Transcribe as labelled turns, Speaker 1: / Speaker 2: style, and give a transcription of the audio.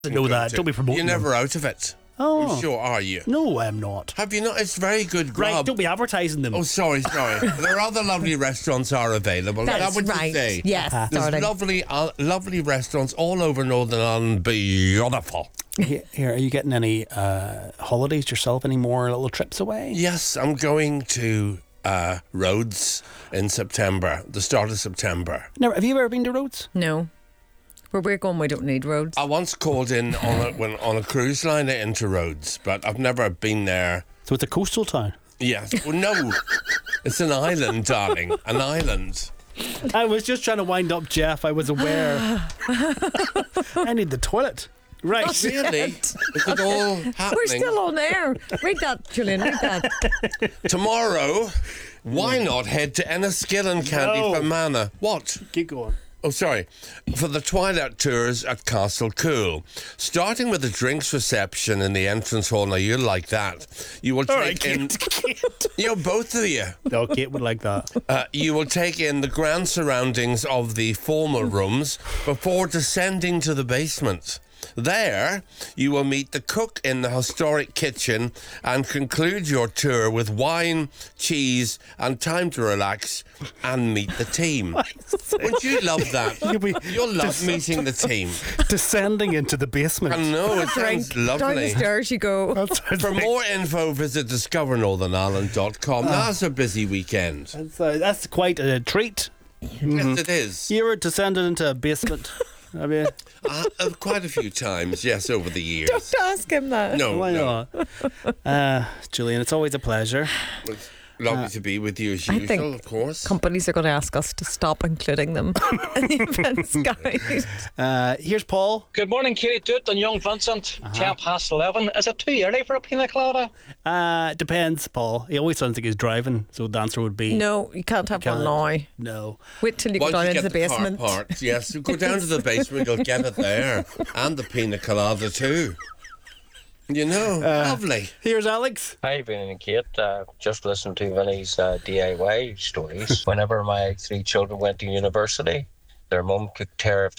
Speaker 1: know that. Don't be promoting
Speaker 2: You're never out of it.
Speaker 1: Oh.
Speaker 2: I'm sure, are you?
Speaker 1: No, I'm not.
Speaker 2: Have you not? It's very good grub.
Speaker 1: Right, don't be advertising them.
Speaker 2: Oh, sorry. There are other lovely restaurants are available.
Speaker 3: That's
Speaker 2: Is that what
Speaker 3: right.
Speaker 2: you say?
Speaker 3: Yes,
Speaker 2: There's
Speaker 3: darling.
Speaker 2: lovely restaurants all over Northern Ireland. Beautiful.
Speaker 1: Here, are you getting any holidays yourself? Any more little trips away?
Speaker 2: Yes, I'm going to Rhodes in September, the start of September.
Speaker 1: Never. Have you ever been to Rhodes?
Speaker 3: No. Where we're going, we don't need roads.
Speaker 2: I once called in on a cruise liner into Rhodes, but I've never been there.
Speaker 1: So it's a coastal town.
Speaker 2: Yes. Well, no. It's an island, darling. An island.
Speaker 1: I was just trying to wind up Jeff. I was aware. I need the toilet. Right.
Speaker 2: Really? Is it all happening?
Speaker 3: We're still on air. Read that, Julian, read that.
Speaker 2: Tomorrow, why not head to Enniskillen Candy
Speaker 1: No.
Speaker 2: Fermanagh? What?
Speaker 1: Keep going.
Speaker 2: Oh, sorry. For the twilight tours at Castle Cool. Starting with a drinks reception in the entrance hall. Now, you'll like that. You will take in... both of you.
Speaker 1: No, Kate would like that.
Speaker 2: You will take in the grand surroundings of the formal rooms before descending to the basement. There, you will meet the cook in the historic kitchen and conclude your tour with wine, cheese, and time to relax and meet the team. Wouldn't you love that? You'll love meeting the team.
Speaker 1: Descending into the basement.
Speaker 2: I know, it sounds
Speaker 3: Down the
Speaker 2: lovely.
Speaker 3: stairs you go.
Speaker 2: For more info, visit discovernorthernireland.com. That's a busy weekend.
Speaker 1: That's quite a treat.
Speaker 2: Yes, it is.
Speaker 1: You were descended into a basement. I mean,
Speaker 2: Quite a few times, yes, over the years.
Speaker 3: Don't ask him that.
Speaker 2: No,
Speaker 1: why
Speaker 2: no.
Speaker 1: not? Julian, it's always a pleasure.
Speaker 2: It's lovely to be with you as
Speaker 3: I
Speaker 2: usual,
Speaker 3: think
Speaker 2: of course.
Speaker 3: companies are going to ask us to stop including them in the events guide.
Speaker 1: Here's Paul.
Speaker 4: Good morning, Katie Doot and young Vincent. 11:10. Is it too early for a pina colada?
Speaker 1: Depends, Paul. He always sounds like he's driving, so the answer would be
Speaker 3: No, you can't have one now.
Speaker 1: no.
Speaker 3: Wait till you go
Speaker 2: Once
Speaker 3: down
Speaker 2: you
Speaker 3: into
Speaker 2: get
Speaker 3: the basement.
Speaker 2: car parked, yes, you go down to the basement, you'll get it there. And the pina colada too. You know, lovely.
Speaker 1: Here's Alex.
Speaker 5: Hi, Vinny and Kate. Just listened to Vinny's DIY stories. Whenever my 3 children went to university, their mum could tear